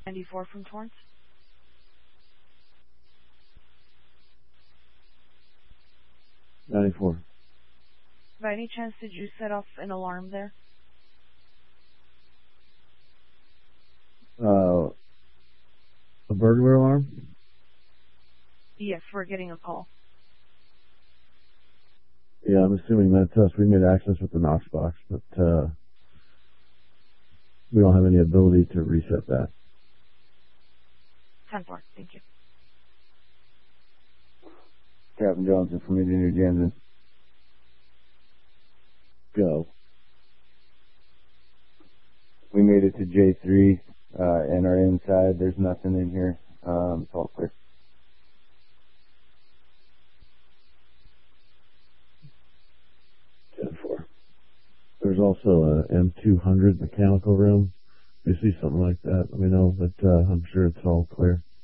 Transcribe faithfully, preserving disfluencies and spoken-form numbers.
ninety-four from Torrance. ninety-four. By any chance, did you set off an alarm there? Uh, a burglar alarm? Yes, we're getting a call. Yeah, I'm assuming that's us. We made access with the Knox box, but uh, we don't have any ability to reset that. ten four, thank you. Captain Johnson from Engineer Jansen. Go. We made it to J three uh, and are inside. There's nothing in here. Um, it's all clear. ten four. There's also a M two hundred mechanical room. If you see something like that, let me know, but uh, I'm sure it's all clear.